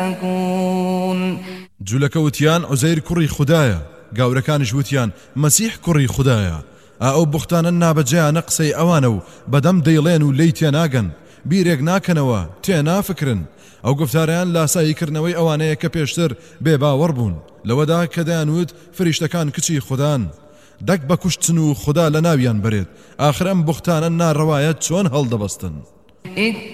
جوولەکە وتیان عوزەیر کوڕی خودایە، گاورەکانیش وتیان مەسیح کوڕی خودایە. ئەو بوختانە نابەجێیانە قسەی ئەوانە و بەدەم دەیڵێن و لی تێناگەن، بیرێک ناکەنەوە، تێنافکرن. ئەو گفتاریان لاساییکردنەوەی ئەوانەیە کە پێشتر بێباوەڕ بوون، لەوەدا کە دەیانوت فریشتەکان کچی خودان، دەک بە کوشتن و خوددا لە ناویان بەرێت. ئاخر ئەم بوختانە ناڕەوایەت چۆن هەڵدەبەستن؟